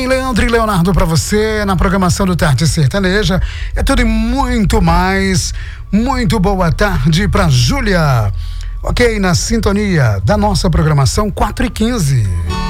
bem, Leandro e Leonardo para você na programação do Tarde Sertaneja. É tudo e muito mais. Muito boa tarde para Júlia. Ok, na sintonia da nossa programação 4h15.